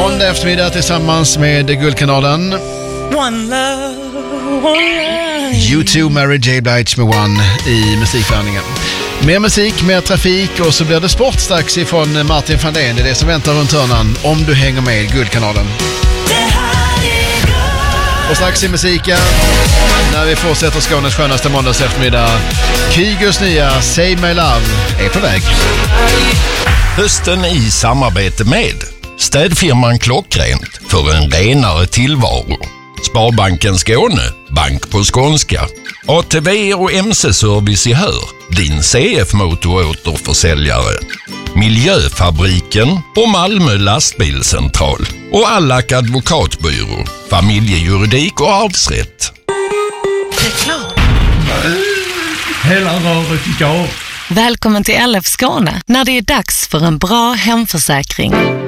Måndag eftermiddag tillsammans med Guldkanalen. U2 Mary J. Blige med One i musikvärningen. Mer musik, mer trafik och så blir det sport strax ifrån Martin van den. Det är det som väntar runt hörnan om du hänger med i Guldkanalen. Och strax i musiken, när vi fortsätter Skånes skönaste måndags eftermiddag, Kygos nya Say My Love är på väg. Hösten i samarbete med städfirman Klockrent för en renare tillvaro. Sparbanken Skåne, bank på skånska. ATV och MC-service i Hör, din CF-motoråterförsäljare. Miljöfabriken och Malmö lastbilscentral. Och Allak advokatbyrå, familjejuridik och arvsrätt. Hela röret idag. Välkommen till LF Skåne när det är dags för en bra hemförsäkring.